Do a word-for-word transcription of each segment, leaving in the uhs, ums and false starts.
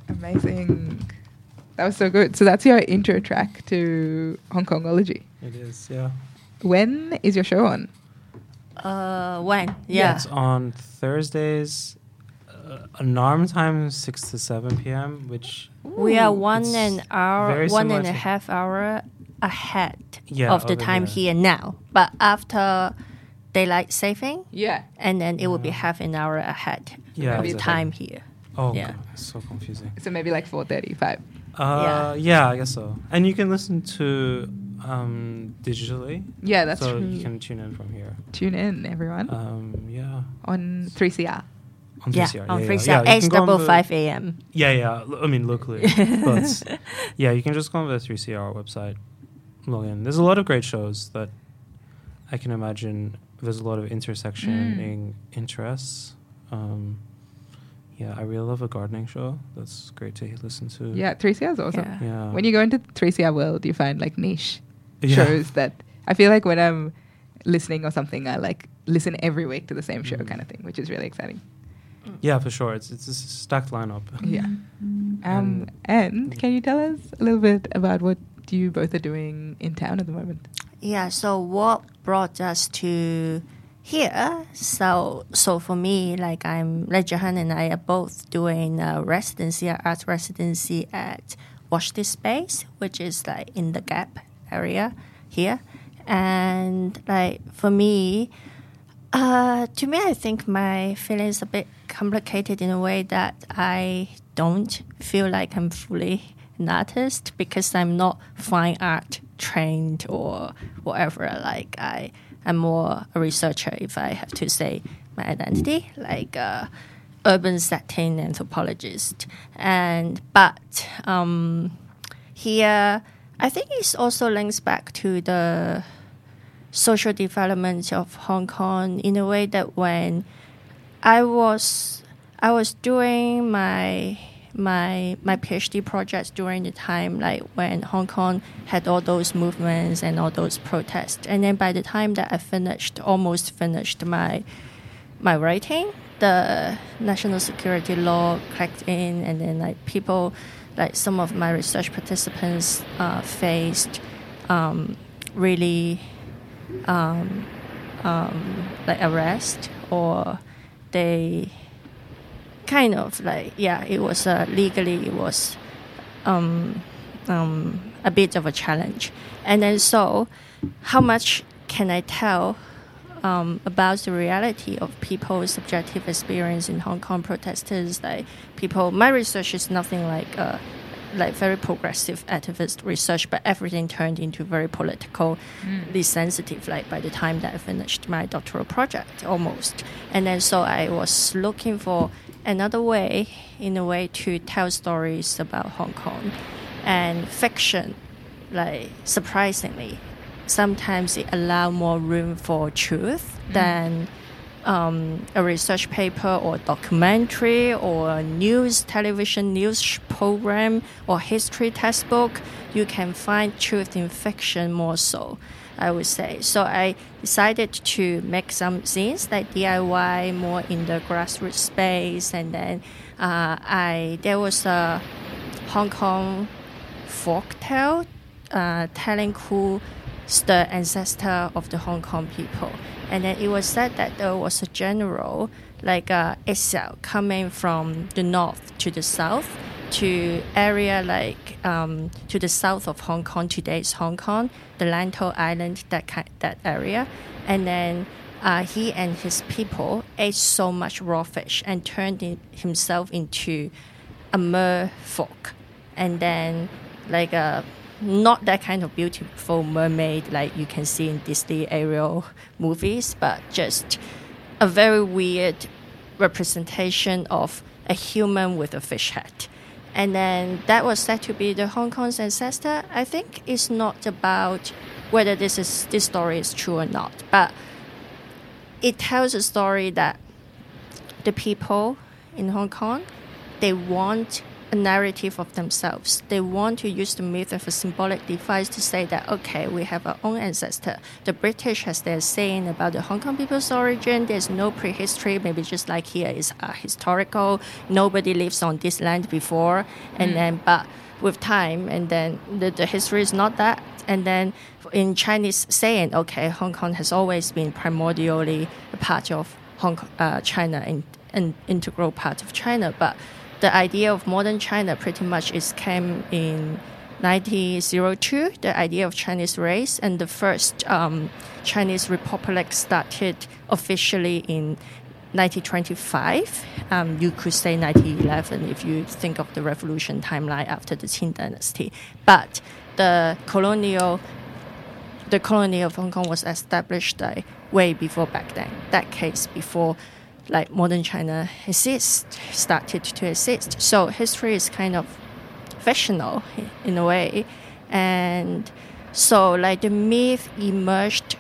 Amazing. That was so good. So that's your intro track to Hong Kongology. It is, yeah. When is your show on? Uh, when? Yeah. It's on Thursdays, uh, alarm time six to seven p.m., which... We are one It's an hour, very one similar and a to- half hour ahead Yeah, of the over time here. here now. But after daylight saving, Yeah. and then it will be Yeah. half an hour ahead Yeah, of it's the like- time here. Oh, Yeah. God, it's so confusing. So maybe like four thirty-five. Uh, yeah. I guess so. And you can listen to um, digitally. Yeah, that's so true. you can tune in from here. Tune in, everyone, Um, yeah. on three C R. On Yeah, three C R. on yeah, three yeah, C R, yeah. You eight can go on double the- five a.m. Yeah, yeah. l- I mean, locally. But yeah, you can just go on the three C R website, log in. There's a lot of great shows that I can imagine. There's a lot of intersectioning interests. Um, yeah, I really love a gardening show. That's great to listen to. Yeah, three C R is awesome. Yeah. Yeah. When you go into three C R world, you find like niche Yeah. shows that I feel like when I'm listening or something, I like listen every week to the same show Mm. kind of thing, which is really exciting. Yeah, for sure. It's it's a stacked lineup. Yeah. Um, And- and can you tell us a little bit about what you both are doing in town at the moment? Yeah, so what brought us to here? So, so for me, like I'm, like Jahan and I are both doing a residency, a art residency at Watch This Space, which is like in the Gap area here. And like for me, uh, to me, I think my feeling is a bit complicated in a way that I don't feel like I'm fully an artist because I'm not fine art trained or whatever. Like I am more a researcher, if I have to say my identity, like a urban setting anthropologist. And but um, here, I think it also links back to the social development of Hong Kong in a way that when I was I was doing my my my PhD projects during the time like when Hong Kong had all those movements and all those protests, and then by the time that I finished almost finished my my writing, the national security law cracked in, and then like people like some of my research participants uh, faced um, really um, um, like arrest, or they kind of like yeah it was uh, legally it was um, um, a bit of a challenge. And then so how much can I tell um, about the reality of people's subjective experience in Hong Kong protesters? Like people, my research is nothing like uh, like very progressive activist research, but everything turned into very politically mm. sensitive, like by the time that I finished my doctoral project almost. And then so I was looking for another way, in a way, to tell stories about Hong Kong. And fiction, like surprisingly, sometimes it allows more room for truth mm. than Um, a research paper or documentary or a news, television news program or history textbook. You can find truth in fiction more so, I would say. So I decided to make some scenes like D I Y more in the grassroots space. And then uh, I there was a Hong Kong folktale uh, telling who the ancestor of the Hong Kong people. And then it was said that there was a general, like uh, exile, coming from the north to the south to area like um, to the south of Hong Kong, today's Hong Kong, the Lantau Island, that kind, that area. And then uh, he and his people ate so much raw fish and turned in, himself into a merfolk. And then like a not that kind of beautiful mermaid like you can see in Disney Ariel movies, but just a very weird representation of a human with a fish head. And then that was said to be the Hong Kong's ancestor. I think it's not about whether this is this story is true or not, but it tells a story that the people in Hong Kong, they want a narrative of themselves. They want to use the myth as a symbolic device to say that, okay, we have our own ancestor. The British has their saying about the Hong Kong people's origin. There's no prehistory, maybe just like here is uh, historical. Nobody lives on this land before. And mm. then, but with time, and then the, the history is not that. And then in Chinese saying, okay, Hong Kong has always been primordially a part of Hong Kong, uh, China, and an integral part of China. But the idea of modern China pretty much is came in nineteen oh two, the idea of Chinese race, and the first um, Chinese Republic started officially in nineteen twenty-five. Um, you could say nineteen eleven if you think of the revolution timeline after the Qing dynasty. But the colonial, the colony of Hong Kong was established like, way before back then, decades before like modern China exists, started to exist. So history is kind of fictional in a way. And so like the myth emerged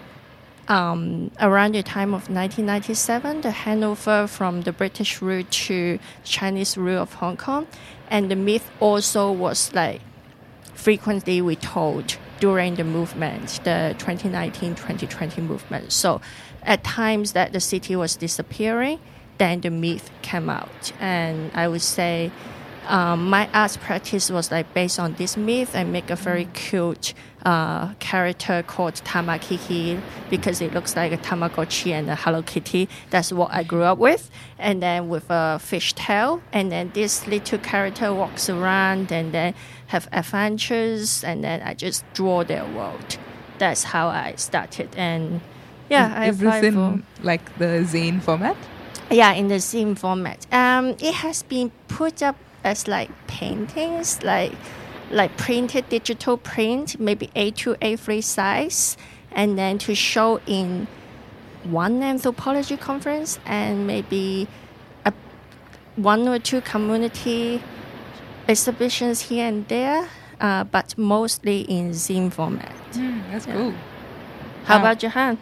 um, around the time of nineteen ninety-seven, the handover from the British rule to Chinese rule of Hong Kong. And the myth also was like frequently retold during the movement, the twenty nineteen twenty twenty movement. So at times that the city was disappearing, then the myth came out. And I would say um, my art practice was like based on this myth and make a very cute uh, character called Tamakiki because it looks like a Tamagotchi and a Hello Kitty. That's what I grew up with. And then with a fish tail. And then this little character walks around and then have adventures. And then I just draw their world. That's how I started. And yeah, I is this applied in for like the zine format? Yeah, in the zine format. Um, it has been put up as like paintings, like like printed digital print, maybe A two, A three size, and then to show in one anthropology conference and maybe a, one or two community exhibitions here and there, uh, but mostly in zine format. Mm, that's Yeah. cool. How Um, about Jahan?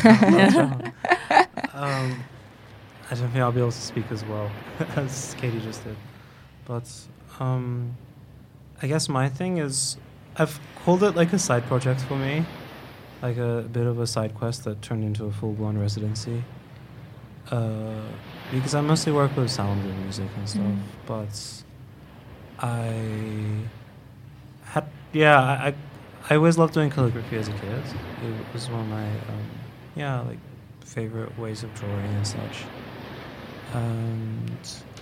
um, I don't think I'll be able to speak as well as Katie just did. But um, I guess my thing is, I've called it like a side project for me, like a bit of a side quest that turned into a full-blown residency. Uh, because I mostly work with sound and music and stuff, Mm. but I had, yeah, I, I, I always loved doing calligraphy as a kid. It was one of my, um, yeah, like favorite ways of drawing and such. And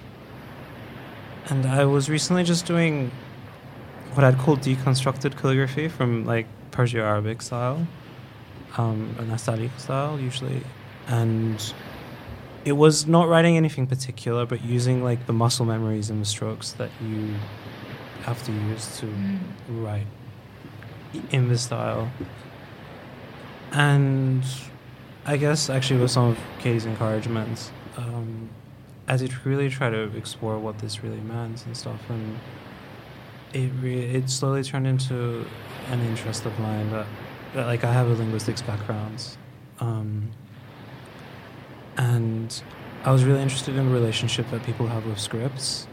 and I was recently just doing what I'd call deconstructed calligraphy from like Persian-Arabic style, um, an Nastaliq style usually, and it was not writing anything particular, but using like the muscle memories and the strokes that you have to use to Mm. write in this style. And I guess actually with some of Katie's encouragements, um, I did really try to explore what this really meant and stuff, and it re- it slowly turned into an interest of mine that, that like I have a linguistics background, um, and I was really interested in the relationship that people have with scripts.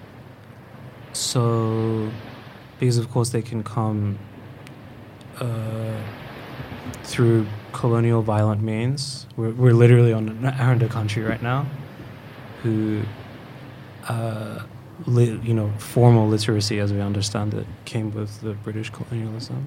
So, because of course they can come uh, through colonial violent means. We're, we're literally on an Aranda country right now, who, uh, li- you know, formal literacy as we understand it came with the British colonialism.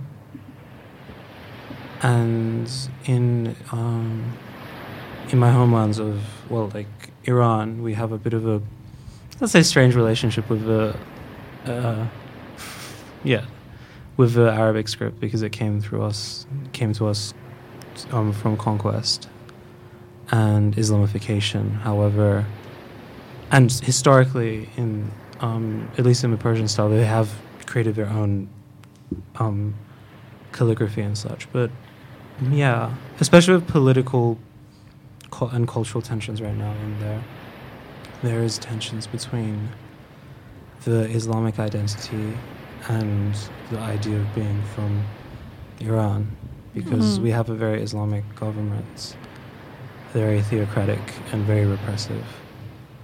And in um, in my homelands of, well, like Iran, we have a bit of a, let's say, strange relationship with the, uh, yeah, with the Arabic script because it came through us, came to us um, from conquest and Islamification. However, and historically, in um, at least in the Persian style, they have created their own um, calligraphy and such. But yeah, especially with political cu- and cultural tensions right now, and there there is tensions between the Islamic identity and the idea of being from Iran, because Mhm. we have a very Islamic government, very theocratic and very repressive.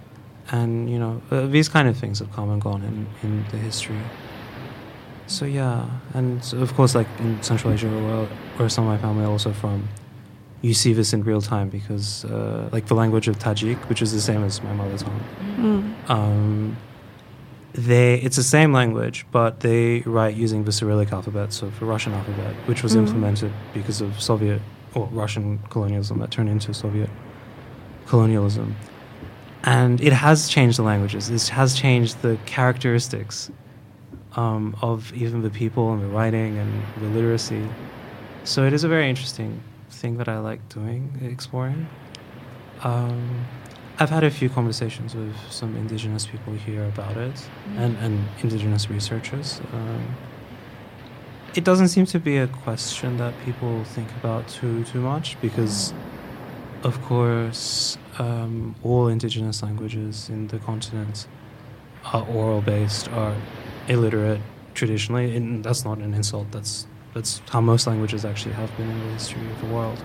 and you know uh, these kind of things have come and gone in, in the history. So yeah, and so of course, like in Central Asia, where, where some of my family are also from, you see this in real time because uh, like the language of Tajik, which is the same as my mother tongue, Mm. um, they it's the same language, but they write using the Cyrillic alphabet, so the Russian alphabet, which was Mm. implemented because of Soviet or Russian colonialism that turned into Soviet colonialism. And it has changed the languages. It has changed the characteristics um, of even the people and the writing and the literacy. So it is a very interesting thing that I like doing, exploring. Um, I've had a few conversations with some indigenous people here about it, Mm. and, and indigenous researchers. Um, it doesn't seem to be a question that people think about too too much because, of course, um, all indigenous languages in the continent are oral based, are illiterate traditionally, and that's not an insult. That's that's how most languages actually have been in the history of the world.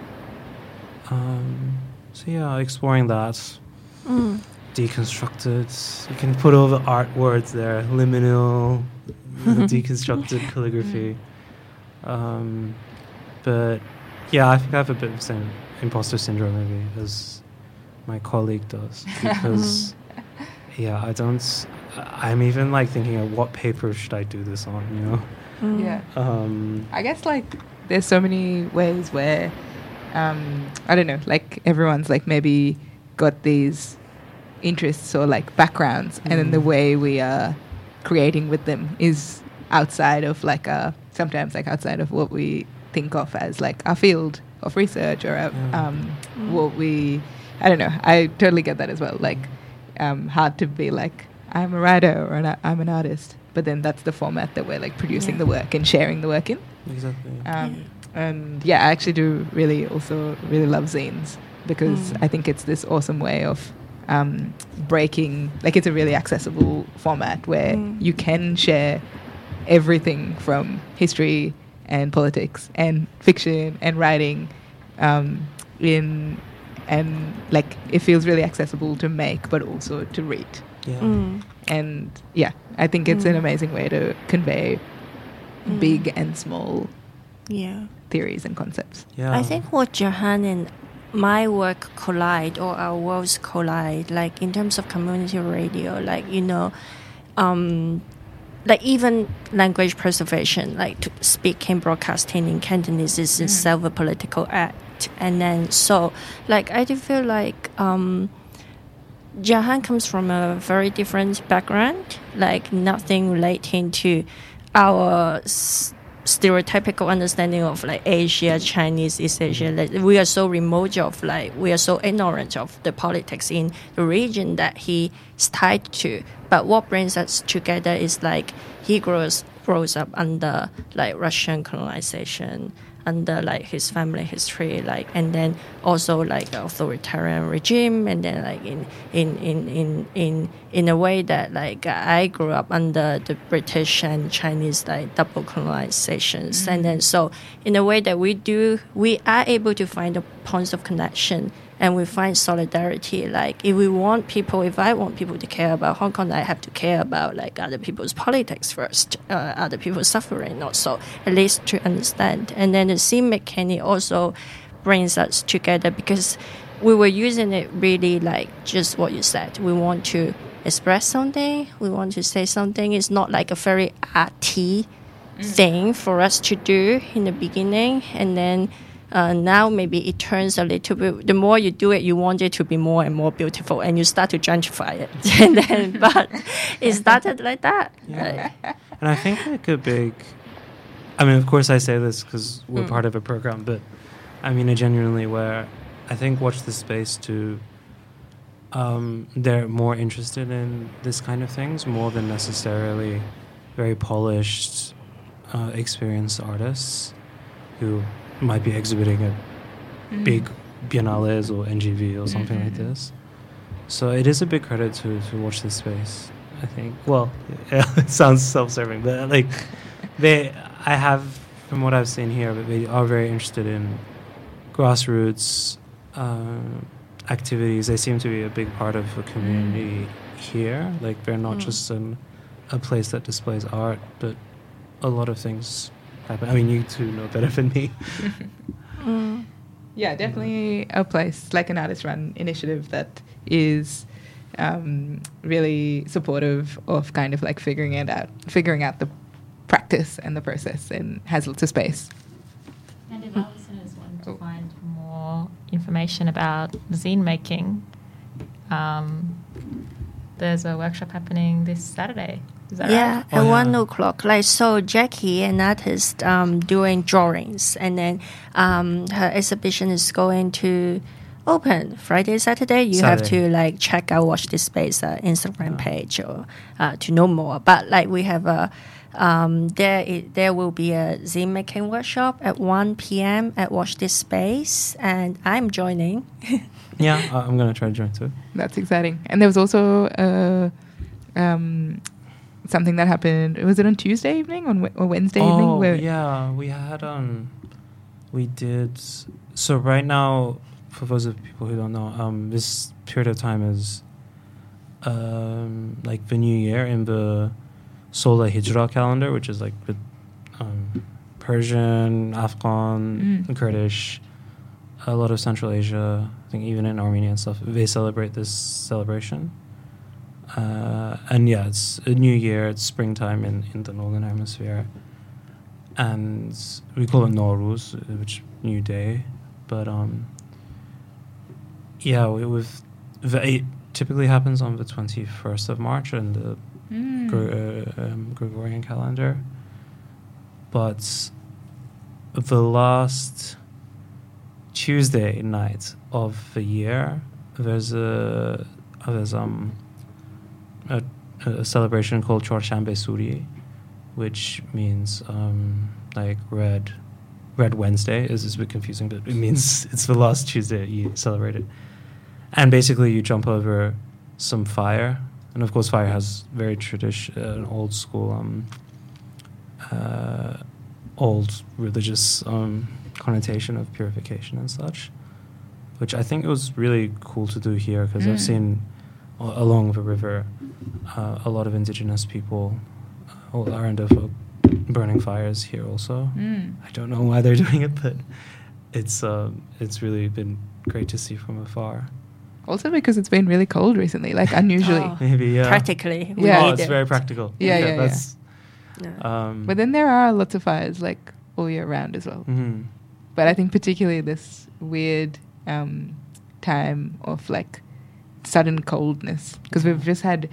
Um, so yeah, exploring that, Mm. deconstructed. You can put all the art words there, liminal, the deconstructed calligraphy. Um, but yeah, I think I have a bit of the same imposter syndrome maybe as my colleague does because yeah, I don't. I'm even like thinking of what paper should I do this on, you know? Mm. Yeah. Um, I guess like there's so many ways where um, I don't know, like everyone's like maybe got these interests or like backgrounds, and then the Mm. way we are creating with them is outside of like uh sometimes like outside of what we think of as like our field of research or our, Yeah. um, Mm. what we I don't know. I totally get that as well. Like um, hard to be like I'm a writer or an, I'm an artist, but then that's the format that we're like producing Yeah. the work and sharing the work in. exactly. Um, And yeah, I actually do really also really love zines because Mm. I think it's this awesome way of um, breaking, like it's a really accessible format where Mm. you can share everything from history and politics and fiction and writing um, in, and like it feels really accessible to make but also to read. Yeah. Mm. And yeah, I think it's an Mm. amazing way to convey Mm. big and small Yeah. theories and concepts. Yeah. I think what Jahan and my work collide or our worlds collide, like in terms of community radio, like, you know, um, like even language preservation, like to speaking, broadcasting in Cantonese is Mm. itself a political act. And then so, like, I do feel like um, Jahan comes from a very different background, like nothing relating to our s- stereotypical understanding of like Asia, Chinese, East Asia. Like, we are so remote of like, we are so ignorant of the politics in the region that he is tied to. But what brings us together is like he grows grows up under like Russian colonization, under like his family history, like, and then also like authoritarian regime, and then like in in in in in in a way that like I grew up under the British and Chinese like double colonizations, and then so in a way that we do we are able to find the points of connection. And we find solidarity. Like if we want people, if I want people to care about Hong Kong, I have to care about like other people's politics first, uh, other people's suffering also, at least to understand. And then the scene mechanic also brings us together because we were using it really like just what you said. We want to express something. We want to say something. It's not like a very arty thing for us to do in the beginning, and then. Uh, now maybe it turns a little bit. The more you do it, you want it to be more and more beautiful, and you start to gentrify it. and then, but it started like that. Yeah. Like, And I think like a big, I mean, of course I say this because we're Mm. part of a program, but I mean it genuinely where I think Watch the Space too, um, they're more interested in this kind of things more than necessarily very polished, uh, experienced artists who might be exhibiting at Mm. big biennales or N G V or something like Mhm. this. So it is a big credit to, to Watch This Space, I think. Well, yeah, it sounds self-serving, but like they, I have, from what I've seen here, but they are very interested in grassroots, uh, activities, they seem to be a big part of the community here. Like they're not Mm. just an, a place that displays art, but a lot of things happen. I mean, you two know better than me. Mm. Yeah, definitely a place like an artist-run initiative that is um, really supportive of kind of like figuring it out, figuring out the practice and the process, and has lots of space. And if our listeners want to find more information about zine making, um, there's a workshop happening this Saturday. Is that Yeah, right? at Oh, yeah. one o'clock. Like so, Jackie, an artist, um, doing drawings, and then um, her exhibition is going to open Friday, Saturday. You have Saturday. to like check out Watch This Space uh, Instagram page or uh, to know more. But like we have a um, there i there will be a zine making workshop at one p.m. at Watch This Space, and I'm joining. Yeah, I- I'm gonna try to join too. That's exciting. And there was also uh, um, something that happened. Was it on Tuesday evening on Wed- or Wednesday evening? Oh Where yeah, we had um, we did. So right now, for those of people who don't know, um, this period of time is um like the new year in the Solar Hijra calendar, which is like the um, Persian, Afghan, Mm. Kurdish, a lot of Central Asia. I think even in Armenia and stuff, they celebrate this celebration. Uh, and yeah, it's a new year. It's springtime in, in the northern hemisphere, and we call it Nowruz, which new day. But um, yeah, we, with the, it typically happens on the twenty-first of March in the Mm. Gre- uh, um, Gregorian calendar. But the last Tuesday night of the year, there's a there's um a, a celebration called Chorshanbe Suri, which means um like red red Wednesday. Is a bit confusing, but it means it's the last Tuesday you celebrate it. And basically, you jump over some fire, and of course, fire has very tradition, uh, an old school, um, uh, old religious um, connotation of purification and such, which I think it was really cool to do here because I've Mm. seen a- along the river uh, a lot of indigenous people, uh, all Aranda folk, burning fires here also. Mm. I don't know why they're doing it, but it's um, it's really been great to see from afar. Also because it's been really cold recently, like unusually. Oh. Maybe, yeah. Practically, we Yeah. Oh, need it's it. very practical. Yeah, yeah, yeah. That's, Yeah. Um, But then there are lots of fires like all year round as well. mhm. But I think particularly this weird um, time of like sudden coldness, because we've just had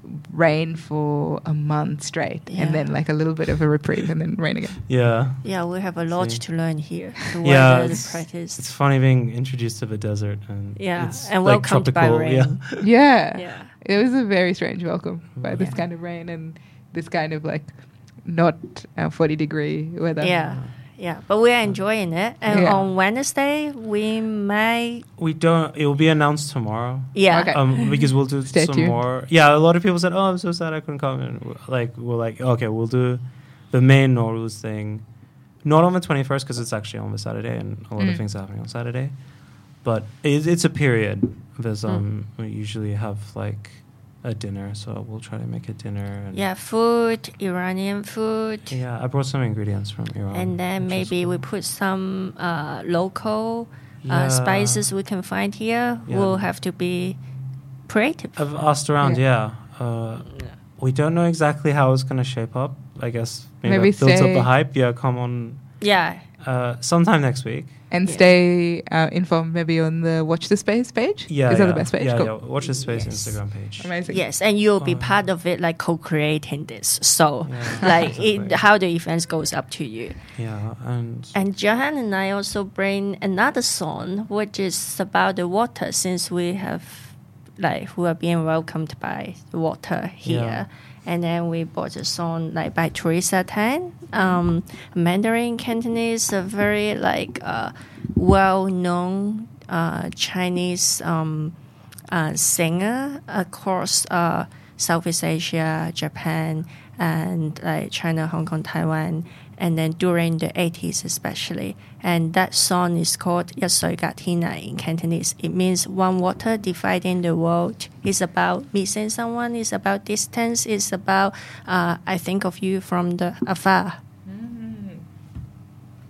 rain for a month straight, Yeah. and then like a little bit of a reprieve, and then rain again. Yeah. Yeah, we have a lot See. to learn here. The Yeah, weather, the it's, practice. it's funny being introduced to the desert and Yeah, it's and like welcomed by tropical. rain. Yeah. Yeah. Yeah. It was a very strange welcome by this Yeah. kind of rain and this kind of like not uh, forty degree weather. Yeah, yeah, but we are enjoying it. And Yeah. on Wednesday, we may, We don't. It will be announced tomorrow. yeah, Okay. Um, because we'll do Stay some tuned. more. Yeah, a lot of people said, "Oh, I'm so sad I couldn't come." And we're like, we're like, okay, we'll do the main Nowruz thing, not on the twenty-first because it's actually on the Saturday, and a lot Mm. of things are happening on Saturday. But it, it's a period. There's Mm. um, we usually have like a dinner, so we'll try to make a dinner. And yeah, food, Iranian food, yeah, I brought some ingredients from Iran. and then which is maybe we cool. put some uh, local Yeah. uh, spices we can find here. Yeah. We'll have to be creative. I've asked around, Yeah. yeah. Uh, we don't know exactly how it's going to shape up. I guess maybe, Maybe that builds up say- the hype. Yeah, come on. Yeah, Uh, sometime next week. And Yeah. stay uh, informed maybe on the Watch the Space page. Yeah, Is yeah. that the best page? Yeah, Cool. yeah. Watch the Space Yes. Instagram page. Amazing. yes, and you'll be Oh, yeah. part of it, like co-creating this. So, Yeah, like, exactly. it, how the events goes up to you. Yeah, and And Johan and I also bring another song, which is about the water, since we have, like, we are being welcomed by the water here. Yeah. And then we bought a song like by Teresa Tan. Um, Mandarin Cantonese, a very like uh, well-known uh, Chinese um, uh, singer across uh, Southeast Asia, Japan, and like China, Hong Kong, Taiwan. and then during the eighties especially. And that song is called Yasoigatina in Cantonese. It means one water dividing the world. It's about missing someone, it's about distance, it's about uh, I think of you from the afar.